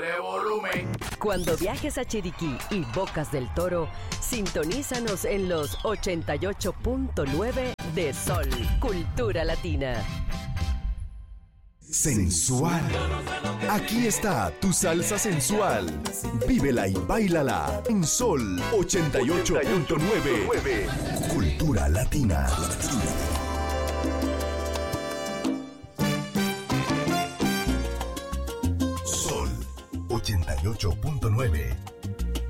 de volumen. Cuando viajes a Chiriquí y Bocas del Toro, sintonízanos en los 88.9 de Sol, Cultura Latina. Sensual. Aquí está tu salsa sensual. Vívela y báilala en Sol 88.9. Cultura Latina. Sol 88.9.